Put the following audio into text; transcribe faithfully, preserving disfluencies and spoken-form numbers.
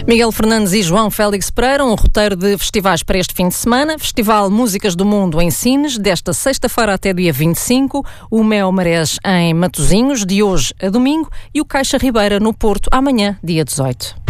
Miguel Fernandes e João Félix Pereira, um roteiro de festivais para este fim de semana. Festival Músicas do Mundo em Sines, desta sexta-feira até dia vinte e cinco. O Mel Marés em Matosinhos, de hoje a domingo. E o Caixa Ribeira no Porto, amanhã, dia dezoito.